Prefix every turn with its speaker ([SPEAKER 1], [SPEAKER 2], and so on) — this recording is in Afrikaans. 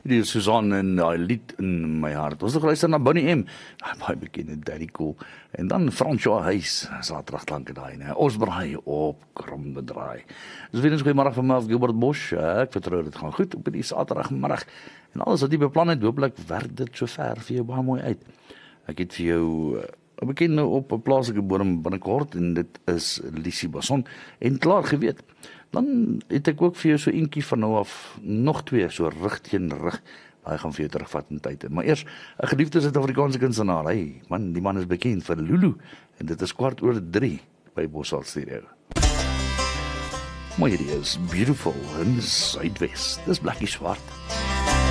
[SPEAKER 1] die Suzanne en daai lied in my hart. Ons het geluister na Bonnie M, baie bekende Daddy Cool, en dan François Huys, Saterdag klanke daai, né? Ons braai op Kromde Draai. Dus weer eens goeiemôre van my Gilbert Bosch, ek vertrou dit gaan goed op die Saterdagmiddag, en alles wat jy beplan het, hooplik werk dit so ver vir jou baie mooi uit. Ek het vir jou 'n bekende op 'n plaaslike bodem binnekort, en dit is Lisie Bason, en klaar geweet. Dan het ek ook vir jou so eentjie van nou af, nog twee, so rug teen rug, hy gaan vir jou terugvat in tyd. Maar eers, 'n geliefde Suid-Afrikaanse kunstenaar, hey, man, die man is bekend vir Lulu, en dit is 2:15 by Bosal Stereo. Maar hierdie is Beautiful in Suidwes, dis Blakkie Swart.